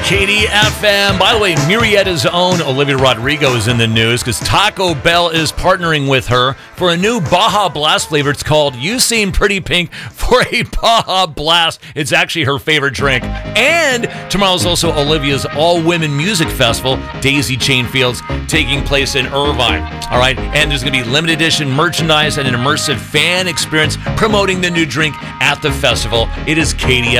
Katie FM. By the way, Murrieta's own Olivia Rodrigo is in the news because Taco Bell is partnering with her for a new Baja Blast flavor. It's called You Seem Pretty Pink for a Baja Blast. It's actually her favorite drink. And tomorrow's also Olivia's all-women music festival, Daisy Chain Fields, taking place in Irvine. All right, and there's going to be limited edition merchandise and an immersive fan experience promoting the new drink at the festival. It is Katie